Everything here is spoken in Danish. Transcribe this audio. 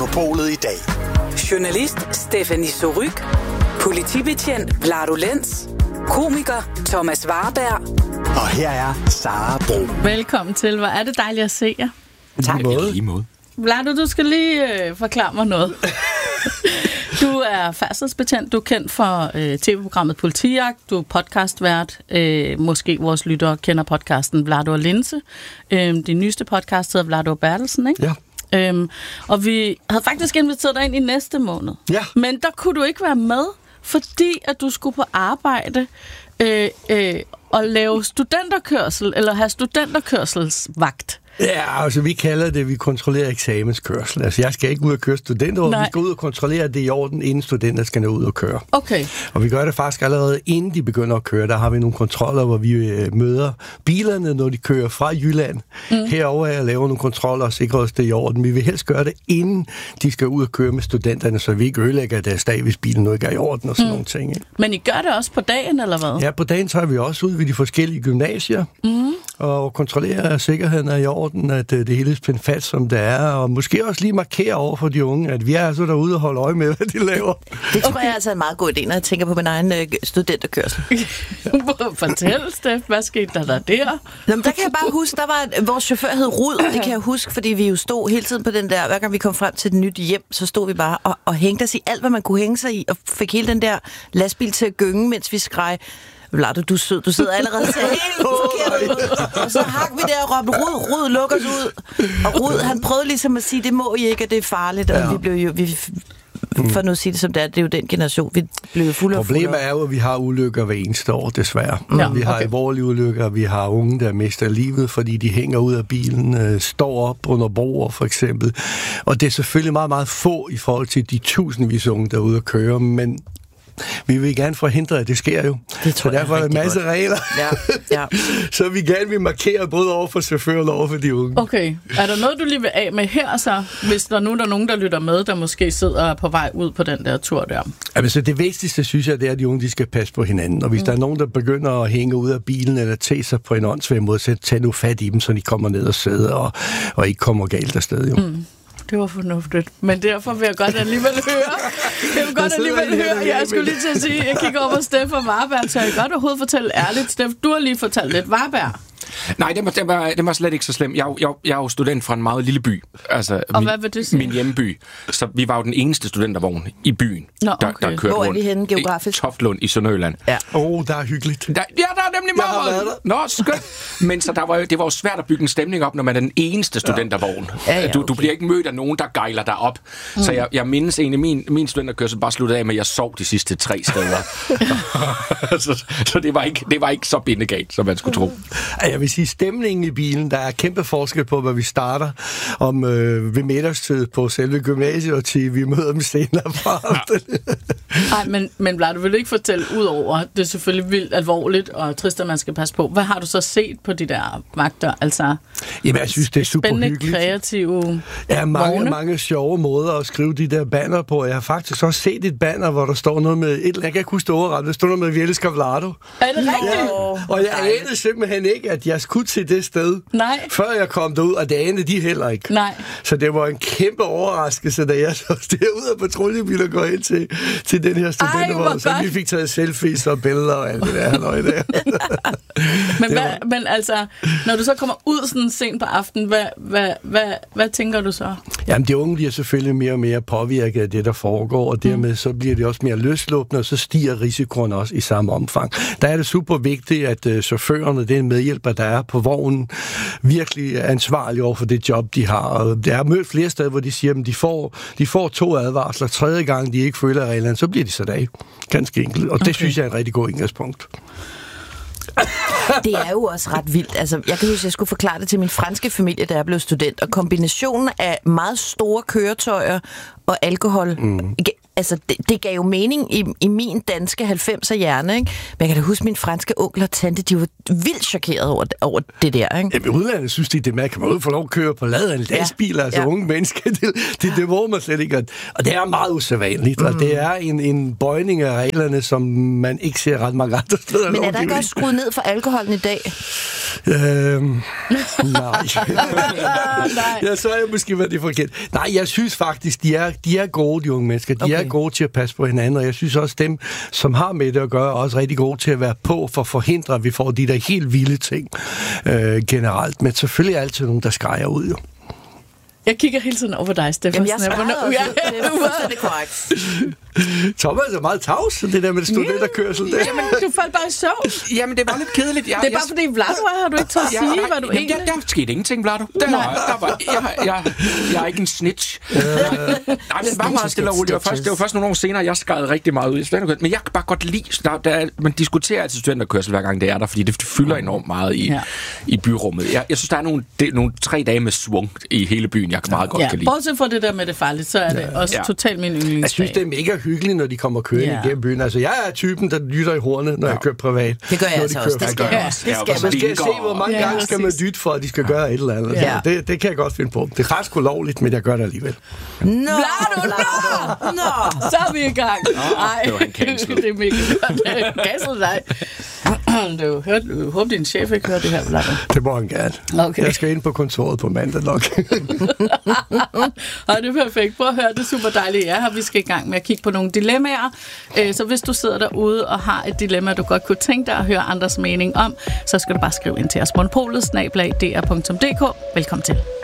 Monopolet i dag. Journalist Stephanie Surrugue, politibetjent Vlado Lenz, komiker Thomas Warberg. Og her er Sara Bro. Velkommen til. Hvor er det dejligt at se jer. Tak. Lige måde. Vlado, du skal lige forklare mig noget. Du er færdselsbetjent, du er kendt for tv-programmet Politijagt, du er podcastvært, måske vores lyttere kender podcasten Vlado og Linse. Din nyeste podcast hedder Vlado og Bertelsen, ikke? Ja. Og vi havde faktisk inviteret dig ind i næste måned. Ja. Men der kunne du ikke være med, fordi at du skulle på arbejde og lave studenterkørsel, eller have studenterkørselsvagt. Ja, altså vi kalder det, vi kontrollerer eksamenskørsel. Altså jeg skal ikke ud og køre studenter, vi skal ud og kontrollere, at det er i orden, inden studenter skal nå ud og køre. Okay. Og vi gør det faktisk allerede, inden de begynder at køre. Der har vi nogle kontroller, hvor vi møder bilerne, når de kører fra Jylland. Herover er jeg laver nogle kontroller og sikrer os, det er i orden. Vi vil helst gøre det, inden de skal ud og køre med studenterne, så vi ikke ødelægger deres dag, hvis bilen nu ikke er i orden og sådan nogle ting. Ikke? Men I gør det også på dagen, eller hvad? Ja, på dagen tager vi også ud ved de forskellige gymnasier og kontrollerer, at sikkerheden er i orden, at det hele er spændt fast, som det er, og måske også lige markere over for de unge, at vi er altså derude og holde øje med, hvad de laver. Det tror jeg altså er en meget god idé, når jeg tænker på min egen studenterkørsel. Fortæl, Steff, hvad skete der der? Nå, men der kan jeg bare huske, der var vores chauffør hed Rud, det kan jeg huske, fordi vi jo stod hele tiden på den der, hver gang vi kom frem til et nyt hjem, så stod vi bare og hængte os i alt, hvad man kunne hænge sig i, og fik hele den der lastbil til at gynge, mens vi skreg, Vlado, du er sød, du sidder allerede til helt forkert ud. Og så hak vi der og råbte, Rud, luk os ud. Og Rud, han prøvede ligesom at sige, det må I ikke, og det er farligt. Og vi blev jo, for nu at sige det som det er jo den generation, vi blev fulde af Problemet er jo, at vi har ulykker hver eneste år, desværre. Ja, vi har alvorlige ulykker, vi har unge, der mister livet, fordi de hænger ud af bilen, står op under broer for eksempel. Og det er selvfølgelig meget, meget få i forhold til de tusindvis af unge, der er ude at køre, men vi vil gerne forhindre, at det sker jo. Så derfor er der en masse regler. Ja. Så vi gerne vil markere både over for chaufføren og over for de unge. Okay. Er der noget, du lige vil af med her så, hvis der nu er nogen, der lytter med, der måske sidder på vej ud på den der tur der? Altså det vigtigste, synes jeg, det er, at de unge de skal passe på hinanden. Og hvis der er nogen, der begynder at hænge ud af bilen eller tage sig på en åndssvær måde, så tag nu fat i dem, så de kommer ned og sidder og ikke kommer galt afsted. Jo. Det var fornuftigt. Men derfor vil jeg godt alligevel høre. Jeg skulle lige til at sige, jeg kigger over på Steff og Warberg, så jeg godt overhovedet fortælle ærligt. Steff, du har lige fortalt lidt. Warberg? Nej, det var slet ikke så slemt. Jeg er jo student fra en meget lille by. Altså, og hvad vil det sige? Min hjemby. Så vi var jo den eneste studentervogn i byen, der kørte rundt. Hvor er vi henne geografisk? Toftland i Sønderjylland. Ja. Der er hyggeligt. Der er nemlig meget. Nå, skønt. Men så det var jo svært at bygge en stemning op, når man er den eneste studentervogn. Ja, okay. Du bliver ikke mødt af nogen, der gejler dig op. Så jeg mindes egentlig, min studenterkørsel bare sluttede af med, at jeg sov de sidste 3 steder. så det var ikke så bindegalt, som man skulle tro. Jeg vil sige, stemningen i bilen, der er kæmpe forskel på, hvad vi starter om ved middagstid på selve gymnasiet, og til vi møder dem senere fra aftenen. Nej, men Vlad, du vil ikke fortælle ud over, det er selvfølgelig vildt alvorligt og trist, at man skal passe på. Hvad har du så set på de der vagter? Altså, jamen, jeg synes, det er super spændende, hyggeligt. Kreative Ja, mange sjove måder at skrive de der banner på. Jeg har faktisk også set et banner, hvor der står noget med jeg kan ikke huske det ordret, der står noget med, vi elsker Vlado. Er det rigtigt? Ja. Og jeg anede simpelthen ikke, at jeg skulle til det sted, før jeg kom derud, og det anede de heller ikke. Nej. Så det var en kæmpe overraskelse, da jeg så derude af patruljebiler går ind til den her studentervogn, så vi fik taget selfies og billeder og alt det der halløj der. Men altså, når du så kommer ud sådan sent på aftenen, hvad tænker du så? Jamen, de unge bliver selvfølgelig mere og mere påvirket af det, der foregår, og dermed så bliver de også mere løsluppende, og så stiger risikoen også i samme omfang. Der er det super vigtigt, at chaufførerne, det er en medhjælper, der er på vognen, virkelig er ansvarlige over for det job, de har. Og jeg har mødt flere steder, hvor de siger, at de får 2 advarsler. 3. gang, de ikke følger reglerne, så bliver de sat af. Ganske enkelt. Og det synes jeg er en rigtig god indgangspunkt. Det er jo også ret vildt. Altså, jeg kan huske, at jeg skulle forklare det til min franske familie, da jeg blev student. Og kombinationen af meget store køretøjer og alkohol altså, det gav jo mening i min danske 90'er hjerne, ikke? Men jeg kan da huske, min franske onkel og tante, de var vildt chokeret over det der, ikke? Ja, i udlandet synes de, det med, kan man ud få lov at køre på ladet af en lastbil, altså unge mennesker, det må man slet ikke. Og det er meget usædvanligt, og det er en bøjning af reglerne, som man ikke ser ret mange andre steder. Men er der ikke også skruet ned for alkoholen i dag? Nej. Ja, så er jeg måske været det forkert. Nej, jeg synes faktisk, de er gode, de unge mennesker. De er gode til at passe på hinanden, og jeg synes også, dem, som har med det at gøre, er også rigtig gode til at være på for at forhindre, at vi får de der helt vilde ting generelt. Men selvfølgelig er altid nogen, der skrejer ud, jo. Jeg kigger hele tiden over dig, Stefan. Jamen, jeg skrejer også. Det er fuldstændig korrekt. Thomas er meget tavs, det der med studenterkørsel. Der. Jamen, du faldt bare i søvn. Jamen, det var lidt kedeligt. Det er bare fordi, Vlado har du ikke taget at sige, hvad du egentlig... Der skete ingenting, Vlado. Jeg er ikke en snitch. Nej, det var meget stille og roligt. Det var først nogle år senere, jeg skadede rigtig meget ud i studenterkørsel. Men jeg kan bare godt lide... Man diskuterer altid studenterkørsel, hver gang det er der, fordi det fylder enormt meget i byrummet. Jeg synes, der er nogle 3 dage med svung i hele byen, jeg kan meget godt kan lide. Bortset fra det der med det farligt, så er det også totalt min yndlingsdag. Jeg synes, det er mega hyggeligt, når de kommer kørende igennem byen. Altså, jeg er typen, der lytter i hornet, når jeg kører privat. Det gør jeg altså også. Det skal jeg også. Man skal se, hvor mange gange skal man lytte for, at de skal gøre et eller andet. Ja. Det kan jeg godt finde på. Det er ret ulovligt, men jeg gør det alligevel. Nå! Så er vi i gang. Det var en cancel. Det er mega godt. Cancel dig. Du håber, din chef ikke hører det her, Vlado. Det må han gerne. Okay. Jeg skal ind på kontoret på mandag nok. Og det er perfekt. Prøv at høre, det er super dejligt, I er her. Vi skal i gang med at kigge på nogle dilemmaer. Så hvis du sidder derude og har et dilemma, du godt kunne tænke dig at høre andres mening om, så skal du bare skrive ind til os. monopolet@dr.dk. Velkommen til.